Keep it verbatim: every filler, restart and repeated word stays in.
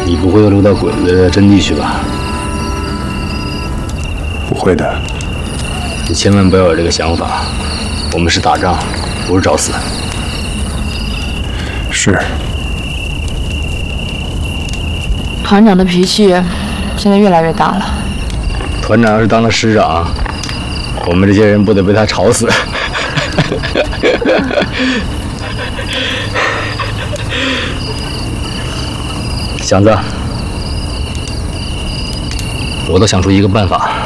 你不会又溜到鬼子的阵地去吧？ 不会的。 你千万不要有这个想法，我们是打仗，不是找死。 是。 团长的脾气现在越来越大了。 团长要是当了师长，我们这些人不得被他吵死？祥子，我倒想出一个办法。